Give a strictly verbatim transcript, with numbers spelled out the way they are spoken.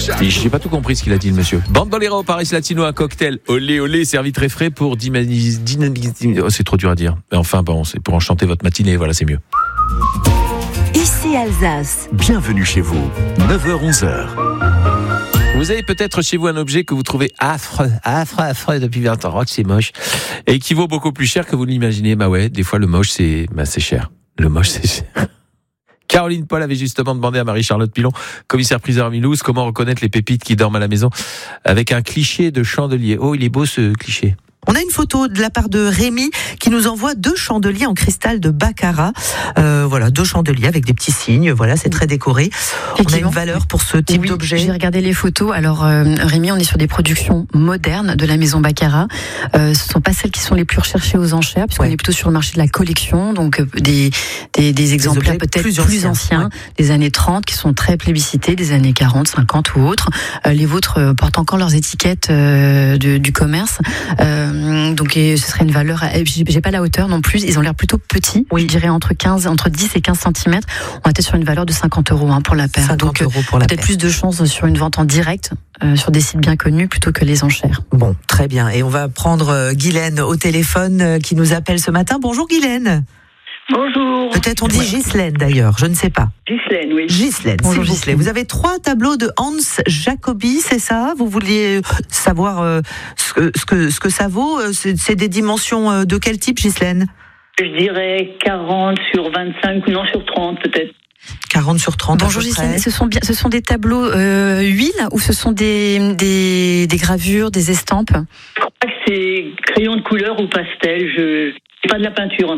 J'ai pas tout compris ce qu'il a dit, le monsieur. Bandolero, Paris Latino, un cocktail olé olé, servi très frais pour dynamiser. Oh, c'est trop dur à dire. Mais enfin, bon, c'est pour enchanter votre matinée, voilà, c'est mieux. Ici Alsace. Bienvenue chez vous, neuf heures onze heures. Vous avez peut-être chez vous un objet que vous trouvez affreux, affreux, affreux depuis vingt ans. Oh, c'est moche. Et qui vaut beaucoup plus cher que vous l'imaginez. Bah ouais, des fois, le moche, c'est, bah, c'est cher. Le moche, c'est cher. Caroline Paul avait justement demandé à Marie-Charlotte Pilon, commissaire-priseur à Mulhouse, comment reconnaître les pépites qui dorment à la maison avec un cliché de chandelier. Oh, il est beau ce cliché. On a une photo de la part de Rémi qui nous envoie deux chandeliers en cristal de baccarat. Euh, voilà, deux chandeliers avec des petits signes. Voilà, c'est très décoré. On a une valeur pour ce type oui, d'objet. J'ai regardé les photos. Alors, euh, Rémi, on est sur des productions modernes de la maison Baccarat. Euh, ce ne sont pas celles qui sont les plus recherchées aux enchères, puisqu'on ouais. est plutôt sur le marché de la collection. Donc, euh, des, des, des exemplaires des peut-être plus, plus anciens, anciens ouais. des années trente, qui sont très plébiscités, des années quarante, cinquante ou autres. Euh, les vôtres euh, portent encore leurs étiquettes euh, de, du commerce. Euh, Donc et ce serait une valeur, j'ai pas la hauteur non plus, ils ont l'air plutôt petits, oui. je dirais entre quinze, entre dix et quinze centimètres. On était sur une valeur de cinquante euros hein, pour la paire. cinquante Donc euros pour la peut-être paire. Plus de chances sur une vente en direct euh, sur des sites bien connus plutôt que les enchères. Bon, très bien. Et on va prendre euh, Guylaine au téléphone euh, qui nous appelle ce matin. Bonjour Guylaine. Bonjour. Peut-être on dit ouais. Ghislaine d'ailleurs, je ne sais pas. Ghislaine, oui. Ghislaine, Bonjour, s'il vous plaît. Vous avez trois tableaux de Hans Jacobi, c'est ça ? Vous vouliez savoir euh, ce, que, ce, que, ce que ça vaut ? C'est, c'est des dimensions euh, de quel type, Ghislaine ? Je dirais quarante sur vingt-cinq, ou non, sur trente peut-être. quarante sur trente. Bonjour Ghislaine, ce sont bien, ce sont des tableaux euh, huile ou ce sont des, des, des gravures, des estampes ? Je crois que c'est crayon de couleur ou pastel, je... c'est pas de la peinture.